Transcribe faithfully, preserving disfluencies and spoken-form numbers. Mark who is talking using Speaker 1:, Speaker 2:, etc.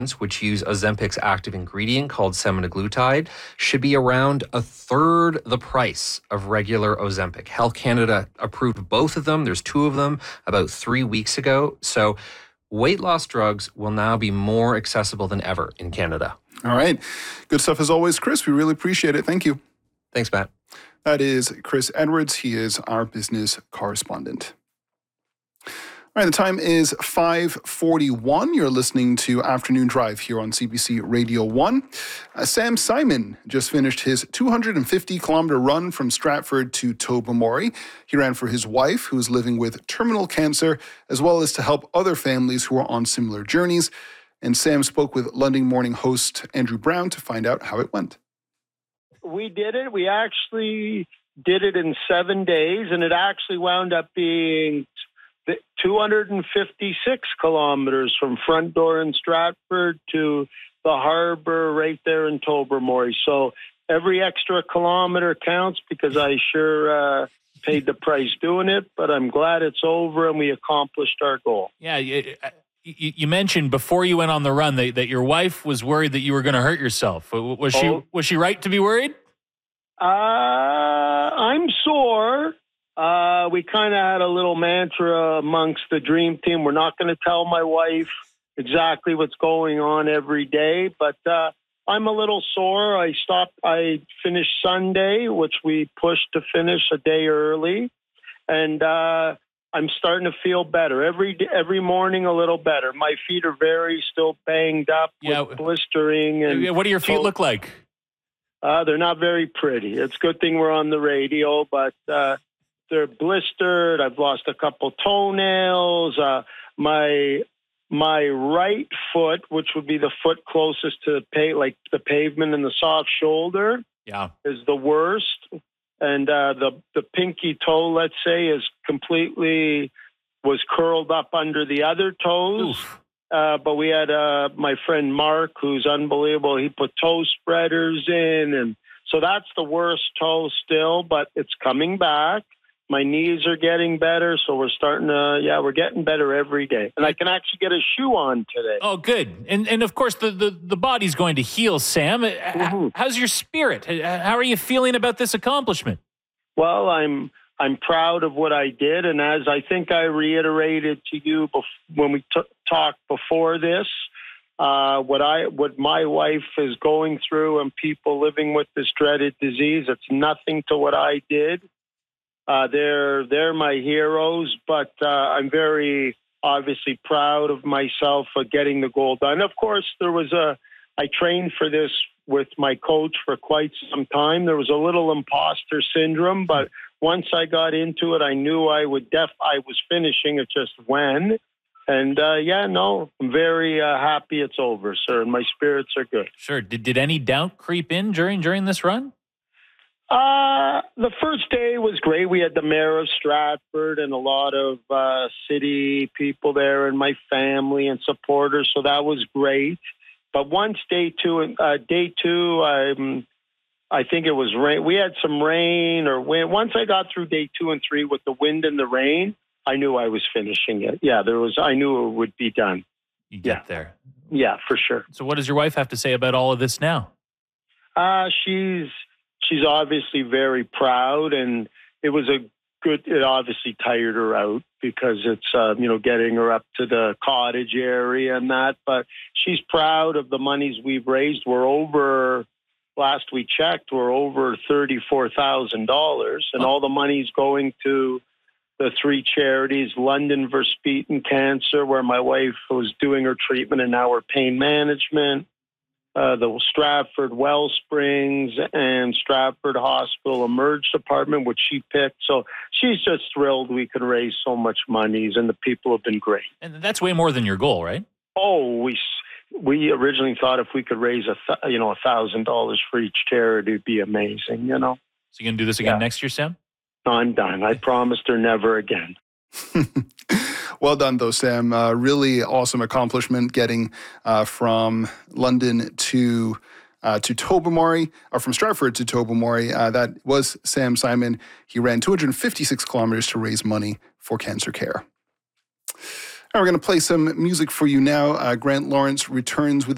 Speaker 1: which use Ozempic's active ingredient called semaglutide, should be around a third the price of regular Ozempic. Health Canada approved both of them. There's two of them about three weeks ago. So weight loss drugs will now be more accessible than ever in Canada.
Speaker 2: All right. Good stuff as always, Chris. We really appreciate it. Thank you.
Speaker 1: Thanks, Matt.
Speaker 2: That is Chris Edwards. He is our business correspondent. All right, the time is five forty-one. You're listening to Afternoon Drive here on C B C Radio one. Uh, Sam Simon just finished his two hundred fifty kilometer run from Stratford to Tobermory. He ran for his wife, who is living with terminal cancer, as well as to help other families who are on similar journeys. And Sam spoke with London Morning host Andrew Brown to find out how it went.
Speaker 3: We did it. We actually did it in seven days, and it actually wound up being two hundred fifty-six kilometers from Front Door in Stratford to the harbor right there in Tobermory. So every extra kilometer counts because I sure uh, paid the price doing it, but I'm glad it's over and we accomplished our goal.
Speaker 4: Yeah, you, you mentioned before you went on the run that, that your wife was worried that you were going to hurt yourself. Was she
Speaker 3: oh.
Speaker 4: was she right to be worried?
Speaker 3: Uh, I'm sore. Uh, we kind of had a little mantra amongst the dream team. We're not going to tell my wife exactly what's going on every day, but uh, I'm a little sore. I stopped. I finished Sunday, which we pushed to finish a day early, and uh, I'm starting to feel better every every morning. A little better. My feet are very still banged up
Speaker 4: yeah.
Speaker 3: with blistering. And
Speaker 4: what do your feet
Speaker 3: so,
Speaker 4: look like?
Speaker 3: Uh, they're not very pretty. It's a good thing we're on the radio, but. Uh, They're blistered. I've lost a couple toenails. Uh, my my right foot, which would be the foot closest to the pa- like the pavement and the soft shoulder,
Speaker 4: yeah,
Speaker 3: is the worst. And uh, the the pinky toe, let's say, is completely was curled up under the other toes. Uh, but we had uh, my friend Mark, who's unbelievable. He put toe spreaders in, and so that's the worst toe still. But it's coming back. My knees are getting better, so we're starting to, yeah, we're getting better every day. And I can actually get a shoe on today.
Speaker 4: Oh, good. And, and of course, the, the, the body's going to heal, Sam. Mm-hmm. How's your spirit? How are you feeling about this accomplishment?
Speaker 3: Well, I'm I'm proud of what I did. And as I think I reiterated to you bef- when we t- talked before this, uh, what I what my wife is going through and people living with this dreaded disease, it's nothing to what I did. Uh, they're they're my heroes, but uh, I'm very obviously proud of myself for getting the goal done. Of course, there was a I trained for this with my coach for quite some time. There was a little imposter syndrome, but once I got into it, I knew I would def I was finishing. It just when, and uh, yeah, no, I'm very uh, happy it's over, sir, and my spirits are good.
Speaker 4: Sure. Did did any doubt creep in during during this run?
Speaker 3: Uh, the first day was great. We had the mayor of Stratford and a lot of uh, city people there and my family and supporters, so that was great. But once day two, uh, day two, um, I think it was rain. We had some rain or wind. Once I got through day two and three with the wind and the rain, I knew I was finishing it. Yeah, there was. I knew it would be done.
Speaker 4: You get
Speaker 3: yeah.
Speaker 4: there.
Speaker 3: Yeah, for sure.
Speaker 4: So what does your wife have to say about all of this now?
Speaker 3: Uh, she's... She's obviously very proud, and it was a good, it obviously tired her out because it's, uh, you know, getting her up to the cottage area and that, but she's proud of the monies we've raised. We're over, last we checked, we're over thirty-four thousand dollars, and all the money's going to the three charities, London Verspeeten Cancer, where my wife was doing her treatment, and now her pain management. Uh, the Stratford Wellsprings and Stratford Hospital Emerge Department, which she picked. So she's just thrilled we could raise so much money, and the people have been great.
Speaker 4: And that's way more than your goal, right?
Speaker 3: Oh, we we originally thought if we could raise a th- you know a thousand dollars for each charity, it'd be amazing. You know.
Speaker 4: So you gonna do this again yeah. next year, Sam?
Speaker 3: No, I'm done. I promised her never again.
Speaker 2: Well done, though, Sam. Uh, really awesome accomplishment getting uh, from London to uh, to Tobermory, or from Stratford to Tobermory. Uh, that was Sam Simon. He ran two hundred fifty-six kilometers to raise money for cancer care. All right, we're going to play some music for you now. Uh, Grant Lawrence returns with